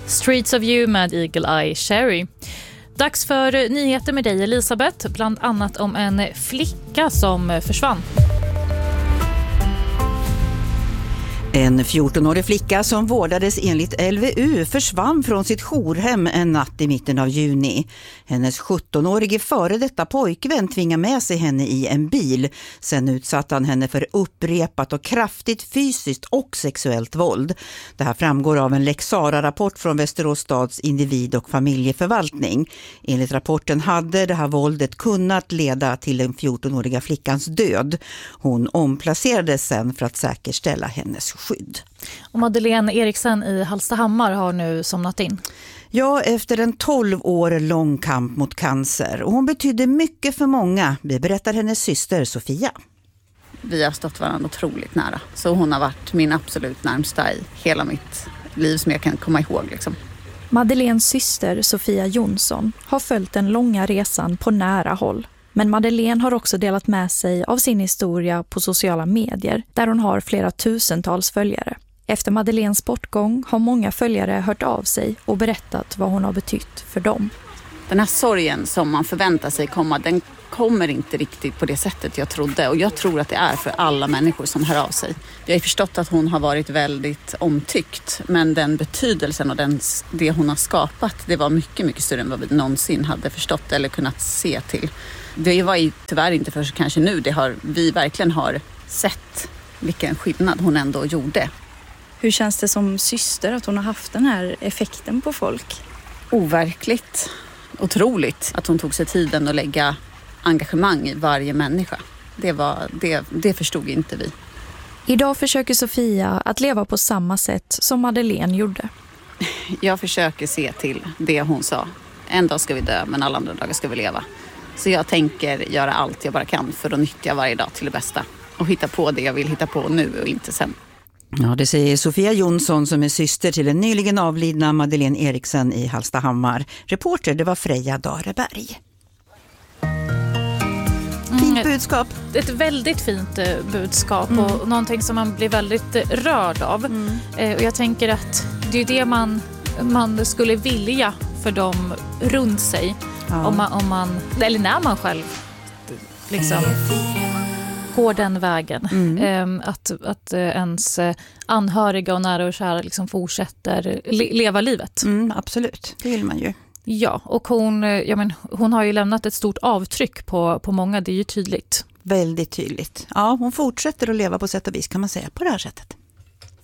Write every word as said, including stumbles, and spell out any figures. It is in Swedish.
Streets of You med Eagle Eye Cherry. Dags för nyheter med dig, Elisabeth, bland annat om en flicka som försvann. En fjortonårig flicka som vårdades enligt L V U försvann från sitt jourhem en natt i mitten av juni. Hennes sjuttonårige före detta pojkvän tvingade med sig henne i en bil. Sen utsatte han henne för upprepat och kraftigt fysiskt och sexuellt våld. Det här framgår av en Lex Sarah-rapport från Västerås stads individ- och familjeförvaltning. Enligt rapporten hade det här våldet kunnat leda till den fjortonåriga flickans död. Hon omplacerades sen för att säkerställa hennes skydd. Och Madeleine Eriksson i Hallstahammar har nu somnat in. Ja, efter en tolv år lång kamp mot cancer. Och hon betydde mycket för många, berättar hennes syster Sofia. Vi har stått varandra otroligt nära. Så hon har varit min absolut närmsta i hela mitt liv som jag kan komma ihåg. Liksom. Madeleines syster Sofia Jonsson har följt den långa resan på nära håll. Men Madeleine har också delat med sig av sin historia på sociala medier där hon har flera tusentals följare. Efter Madeleines bortgång har många följare hört av sig och berättat vad hon har betytt för dem. Den här sorgen som man förväntar sig komma, den kommer inte riktigt på det sättet jag trodde. Och jag tror att det är för alla människor som hör av sig. Jag har förstått att hon har varit väldigt omtyckt. Men den betydelsen och den, det hon har skapat, det var mycket, mycket större än vad vi någonsin hade förstått eller kunnat se till. Det var ju tyvärr inte för kanske nu det har, vi verkligen har sett vilken skillnad hon ändå gjorde. Hur känns det som syster att hon har haft den här effekten på folk? Overkligt. Otroligt att hon tog sig tiden att lägga engagemang i varje människa. Det, var, det, det förstod inte vi. Idag försöker Sofia att leva på samma sätt som Madeleine gjorde. Jag försöker se till det hon sa. En dag ska vi dö, men alla andra dagar ska vi leva. Så jag tänker göra allt jag bara kan för att nyttja varje dag till det bästa. Och hitta på det jag vill hitta på nu och inte sen. Ja, det säger Sofia Jonsson som är syster till den nyligen avlidna Madeleine Eriksson i Hallstahammar. Reporter, det var Freja Dareberg. Fint budskap. Ett väldigt fint budskap mm. och någonting som man blir väldigt rörd av. Mm. Och jag tänker att det är det man, man skulle vilja för dem runt sig. Ja. Om man, om man, eller när man själv liksom går den vägen. Mm. Att, att ens anhöriga och nära och kära liksom fortsätter le- leva livet. Mm, absolut, det vill man ju. Ja, och hon, ja, men, hon har ju lämnat ett stort avtryck på, på många, det är ju tydligt. Väldigt tydligt. Ja, hon fortsätter att leva på sätt och vis kan man säga på det här sättet.